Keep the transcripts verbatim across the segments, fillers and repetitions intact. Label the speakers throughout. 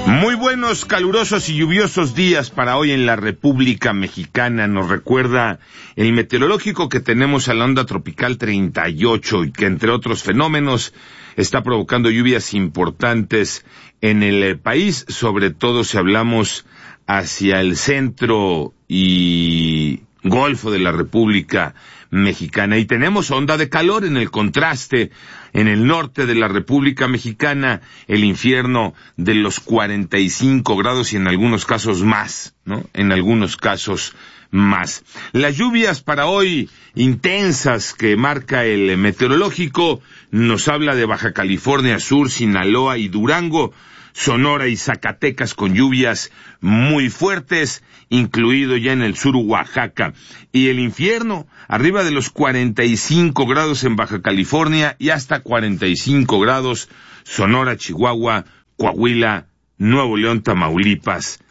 Speaker 1: Muy buenos, calurosos y lluviosos días para hoy en la República Mexicana. Nos recuerda el meteorológico que tenemos a la onda tropical treinta y ocho y que, entre otros fenómenos, está provocando lluvias importantes en el país, sobre todo si hablamos hacia el centro y Golfo de la República Mexicana. Y tenemos onda de calor en el contraste en el norte de la República Mexicana, el infierno de los cuarenta y cinco grados y en algunos casos más, ¿no? En algunos casos más. Las lluvias para hoy intensas que marca el meteorológico nos habla de Baja California Sur, Sinaloa y Durango, Sonora y Zacatecas con lluvias muy fuertes, incluido ya en el sur Oaxaca. Y el infierno, arriba de los cuarenta y cinco grados en Baja California y hasta cuarenta y cinco grados Sonora, Chihuahua, Coahuila, Nuevo León, Tamaulipas.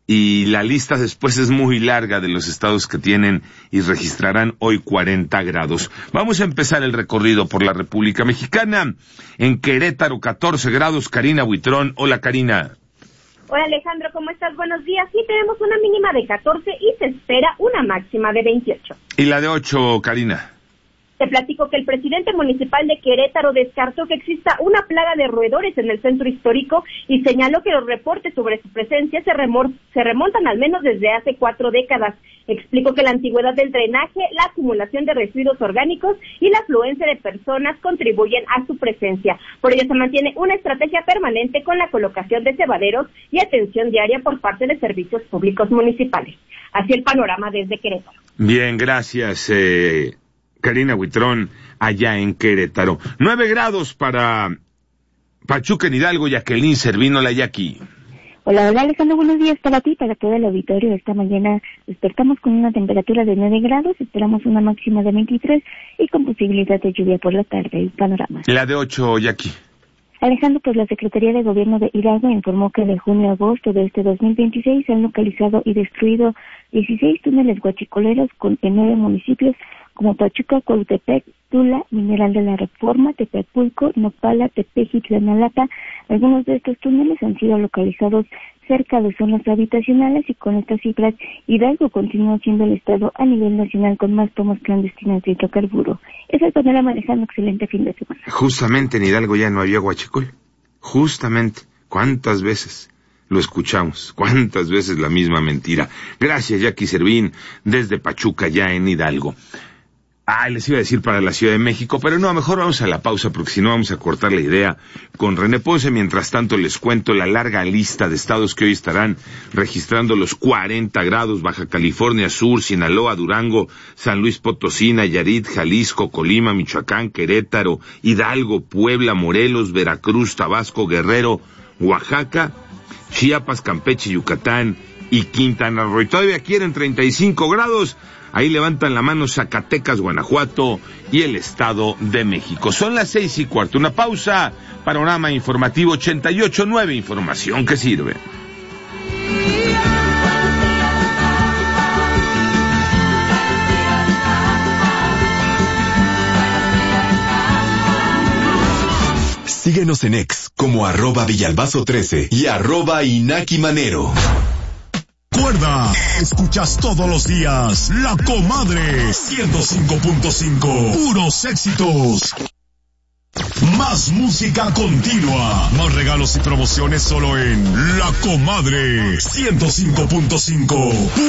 Speaker 1: Y la lista después es muy larga de los estados que tienen y registrarán hoy cuarenta grados. Vamos a empezar el recorrido por la República Mexicana. En Querétaro, catorce grados, Karina Buitrón. Hola, Karina.
Speaker 2: Hola, Alejandro, ¿cómo estás? Buenos días. Sí, tenemos una mínima de catorce y se espera una máxima de veintiocho.
Speaker 1: ¿Y la de ocho, Karina?
Speaker 2: Te platico que el presidente municipal de Querétaro descartó que exista una plaga de roedores en el centro histórico y señaló que los reportes sobre su presencia se, remor- se remontan al menos desde hace cuatro décadas. Explicó que la antigüedad del drenaje, la acumulación de residuos orgánicos y la afluencia de personas contribuyen a su presencia. Por ello se mantiene una estrategia permanente con la colocación de cebaderos y atención diaria por parte de servicios públicos municipales. Así el panorama desde Querétaro.
Speaker 1: Bien, gracias, eh... Karina Buitrón, allá en Querétaro. Nueve grados para Pachuca en Hidalgo, Jacqueline Servino, la Yaqui.
Speaker 3: Hola, hola Alejandro, buenos días para ti, para todo el auditorio. Esta mañana despertamos con una temperatura de nueve grados, esperamos una máxima de veintitrés y con posibilidad de lluvia por la tarde. El panorama.
Speaker 1: La de ocho, Yaqui.
Speaker 3: Alejandro, pues la Secretaría de Gobierno de Hidalgo informó que de junio a agosto de este dos mil veintiséis se han localizado y destruido dieciséis túneles guachicoleros con, en nueve municipios como Pachuca, Cuautepec, Tula, Mineral de la Reforma, Tepepulco, Nopala, Tepeji, Tlanalapa. Algunos de estos túneles han sido localizados cerca de zonas habitacionales y con estas cifras Hidalgo continúa siendo el estado a nivel nacional con más tomas clandestinas de hidrocarburo. Es el panorama, Alejandro, excelente fin de semana.
Speaker 1: Justamente en Hidalgo ya no había huachicol. Justamente. ¿Cuántas veces lo escuchamos? ¿Cuántas veces la misma mentira? Gracias, Jackie Servín, desde Pachuca, ya en Hidalgo. Ah, les iba a decir para la Ciudad de México, pero no, mejor vamos a la pausa porque si no vamos a cortar la idea con René Ponce. Mientras tanto les cuento la larga lista de estados que hoy estarán registrando los cuarenta grados: Baja California Sur, Sinaloa, Durango, San Luis Potosí, Nayarit, Jalisco, Colima, Michoacán, Querétaro, Hidalgo, Puebla, Morelos, Veracruz, Tabasco, Guerrero, Oaxaca, Chiapas, Campeche, Yucatán y Quintana Roo. Y todavía quieren treinta y cinco grados. Ahí levantan la mano Zacatecas, Guanajuato y el Estado de México. Son las seis y cuarto. Una pausa. Panorama informativo ochenta y ocho punto nueve. Información que sirve.
Speaker 4: Síguenos en X como arroba Villalbazo trece y arroba Inaki Manero.
Speaker 5: Recuerda, escuchas todos los días La Comadre ciento cinco punto cinco. Puros éxitos. Más música continua. Más regalos y promociones solo en La Comadre ciento cinco punto cinco.